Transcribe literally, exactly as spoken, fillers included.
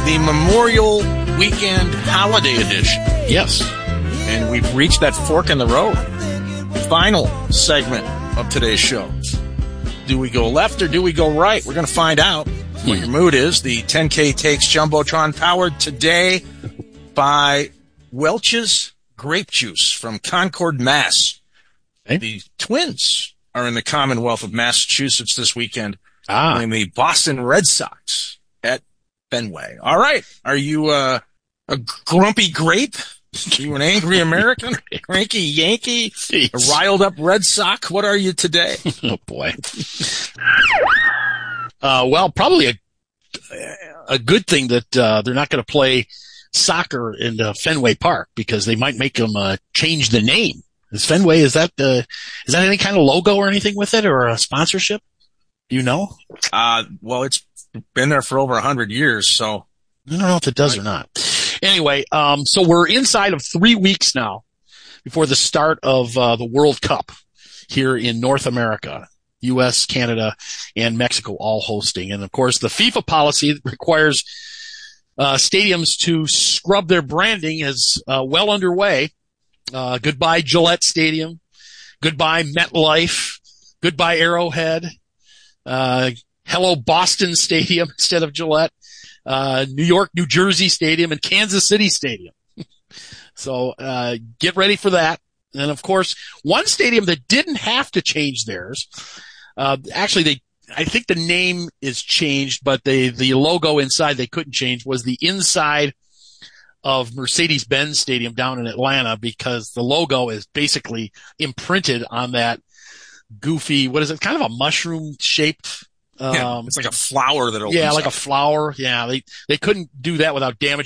the Memorial Weekend Holiday Edition. Yes. And we've reached that fork in the road. Final segment of today's show. Do we go left or do we go right? We're going to find out what your mood is. The ten K Takes Jumbotron, powered today by Welch's Grape Juice from Concord, Mass. Okay. The Twins are in the Commonwealth of Massachusetts this weekend, Ah. playing the Boston Red Sox at Fenway. All right. Are you uh, a grumpy grape? Are you an angry American? Cranky Yankee? A riled up Red Sox? What are you today? Oh, boy. Uh, well, probably a, a good thing that, uh, they're not going to play soccer in uh, Fenway Park, because they might make them, uh, change the name. Is Fenway, is that, uh, is that any kind of logo or anything with it, or a sponsorship? Do you know? Uh, well, it's been there for over a hundred years, so. I don't know if it does or not. Anyway, um, so we're inside of three weeks now before the start of, uh, the World Cup here in North America. U S, Canada, and Mexico all hosting. And of course, the FIFA policy requires uh, stadiums to scrub their branding is uh, well underway. Uh, goodbye Gillette Stadium. Goodbye MetLife. Goodbye Arrowhead. Uh, hello Boston Stadium instead of Gillette. Uh, New York, New Jersey Stadium, and Kansas City Stadium. So uh, get ready for that. And of course, one stadium that didn't have to change theirs. Uh, actually, they, I think the name is changed, but the, the logo inside they couldn't change, was the inside of Mercedes-Benz Stadium down in Atlanta, because the logo is basically imprinted on that goofy, what is it? Kind of a mushroom shaped. Um, yeah, it's like a flower that opens Yeah, like up. a flower. Yeah, they, they couldn't do that without damaging